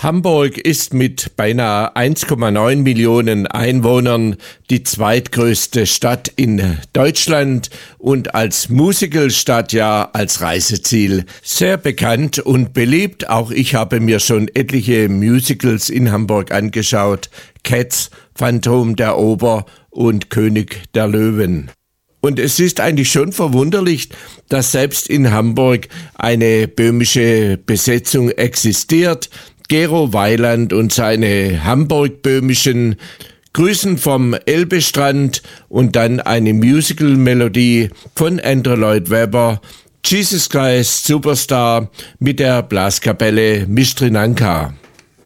Hamburg ist mit beinahe 1,9 Millionen Einwohnern die zweitgrößte Stadt in Deutschland und als Musicalstadt, ja als Reiseziel, sehr bekannt und beliebt. Auch ich habe mir schon etliche Musicals in Hamburg angeschaut. Cats, Phantom der Oper und König der Löwen. Und es ist eigentlich schon verwunderlich, dass selbst in Hamburg eine böhmische Besetzung existiert. Gero Weiland und seine Hamburg-Böhmischen grüßen vom Elbestrand und dann eine Musical-Melodie von Andrew Lloyd Webber, Jesus Christ Superstar mit der Blaskapelle Mistrinanka.